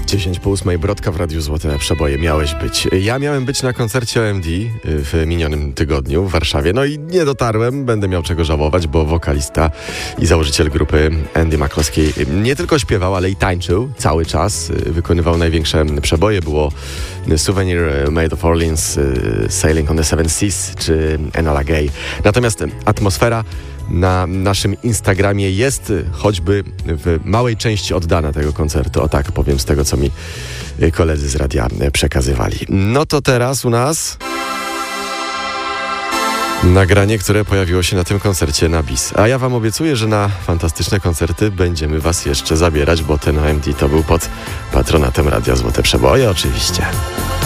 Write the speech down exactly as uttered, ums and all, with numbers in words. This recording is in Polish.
dziesięć po ósmej, Brodka w Radiu Złote Przeboje. Miałeś być. Ja miałem być na koncercie O M D w minionym tygodniu w Warszawie. No i nie dotarłem, będę miał czego żałować, bo wokalista i założyciel grupy Andy McCloskey nie tylko śpiewał, ale i tańczył cały czas. Wykonywał największe przeboje. Było Souvenir, Made of Orleans, Sailing on the Seven Seas czy Enola Gay. Natomiast atmosfera na naszym Instagramie jest choćby w małej części oddana tego koncertu. O tak powiem, z tego co mi koledzy z radia przekazywali. No to teraz u nas nagranie, które pojawiło się na tym koncercie na bis. A ja wam obiecuję, że na fantastyczne koncerty będziemy was jeszcze zabierać, bo ten O M D to był pod patronatem Radia Złote Przeboje oczywiście.